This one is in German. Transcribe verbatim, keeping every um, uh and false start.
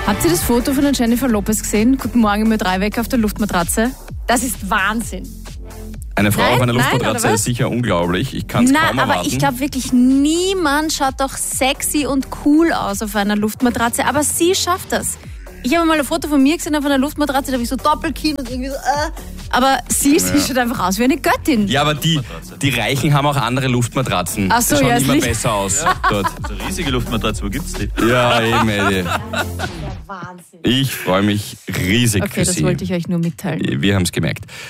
Habt ihr das Foto von der Jennifer Lopez gesehen? Guten Morgen im Ö drei Wecker auf der Luftmatratze. Das ist Wahnsinn. Eine Frau Nein, auf einer nein, Luftmatratze oder ist was? sicher unglaublich. Ich kann es Na, kaum aber erwarten. ich glaube wirklich, niemand schaut doch sexy und cool aus auf einer Luftmatratze. Aber sie schafft das. Ich habe mal ein Foto von mir gesehen auf einer Luftmatratze, da habe ich so Doppelkinn und irgendwie so, äh. Aber sie Ja. sieht einfach aus wie eine Göttin. Ja, aber die, die Reichen haben auch andere Luftmatratzen. Ach so, die schauen ja, ist immer nicht- besser aus dort. So eine riesige Luftmatratze, wo gibt's die? Ja, eben, Eddie. Wahnsinn. Ich freue mich riesig Okay, für das Sie. wollte ich euch nur mitteilen. Wir haben es gemerkt.